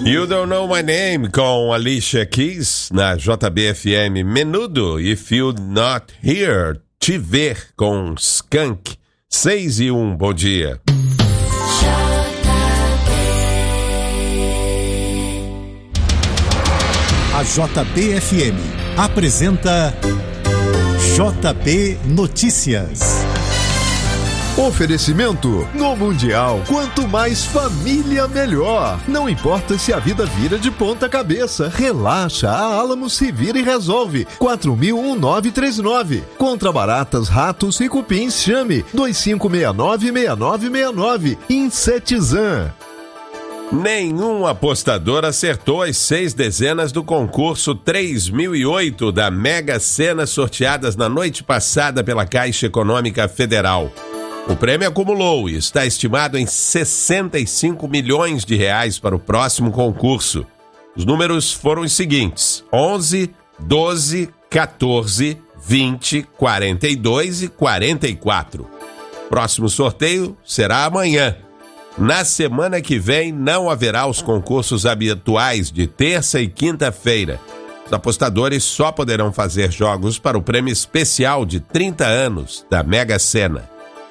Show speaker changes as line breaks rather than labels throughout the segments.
You Don't Know My Name com Alicia Keys na JBFM. Menudo, If You're Not Here, Te Ver com Skank. 6:01, bom dia.
A JBFM apresenta JB Notícias.
Oferecimento no Mundial. Quanto mais família, melhor. Não importa se a vida vira de ponta cabeça. Relaxa, a Alamos se vira e resolve. 4000-1939. Contra baratas, ratos e cupins, chame 2569-6969. Insetizan.
Nenhum apostador acertou as 6 dezenas do concurso 3008 da Mega Sena sorteadas na noite passada pela Caixa Econômica Federal. O prêmio acumulou e está estimado em 65 milhões de reais para o próximo concurso. Os números foram os seguintes: 11, 12, 14, 20, 42 e 44. Próximo sorteio será amanhã. Na semana que vem não haverá os concursos habituais de terça e quinta-feira. Os apostadores só poderão fazer jogos para o prêmio especial de 30 anos da Mega Sena.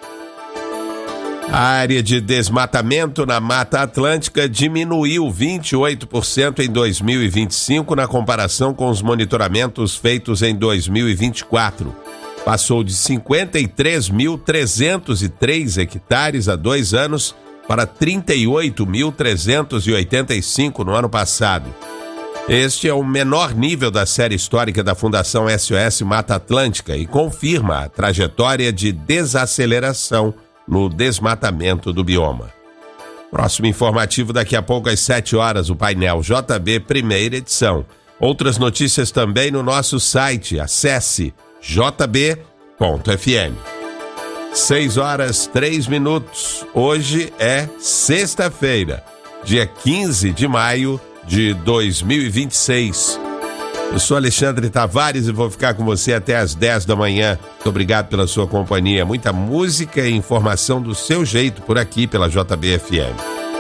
A área de desmatamento na Mata Atlântica diminuiu 28% em 2025 na comparação com os monitoramentos feitos em 2024. Passou de 53.303 hectares há 2 anos para 38.385 no ano passado. Este é o menor nível da série histórica da Fundação SOS Mata Atlântica e confirma a trajetória de desaceleração no desmatamento do bioma. Próximo informativo daqui a pouco às 7 horas, o painel JB, primeira edição. Outras notícias também no nosso site, acesse jb.fm. 6:03. Hoje é sexta-feira, dia 15 de maio de 2026. Eu sou Alexandre Tavares e vou ficar com você até às 10 da manhã. Muito obrigado pela sua companhia. Muita música e informação do seu jeito por aqui pela JBFM.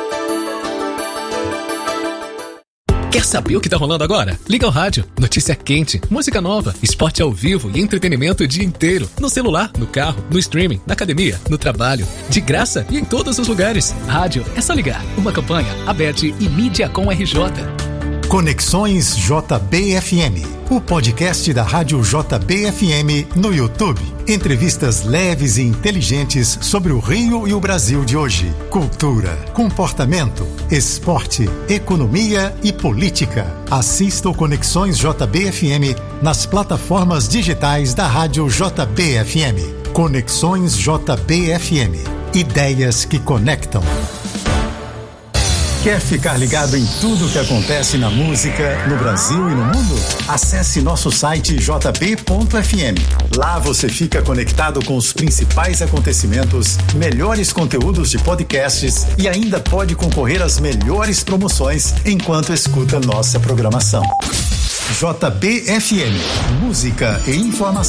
Quer saber o que tá rolando agora? Liga o rádio. Notícia quente, música nova, esporte ao vivo e entretenimento o dia inteiro. No celular, no carro, no streaming, na academia, no trabalho. De graça e em todos os lugares. Rádio, é só ligar. Uma campanha, Abet e Mídia com RJ.
Conexões JBFM, o podcast da Rádio JBFM no YouTube. Entrevistas leves e inteligentes sobre o Rio e o Brasil de hoje. Cultura, comportamento, esporte, economia e política. Assista o Conexões JBFM nas plataformas digitais da Rádio JBFM. Conexões JBFM. Ideias que conectam. Quer ficar ligado em tudo o que acontece na música, no Brasil e no mundo? Acesse nosso site jb.fm. Lá você fica conectado com os principais acontecimentos, melhores conteúdos de podcasts e ainda pode concorrer às melhores promoções enquanto escuta nossa programação. JBFM, música e informação.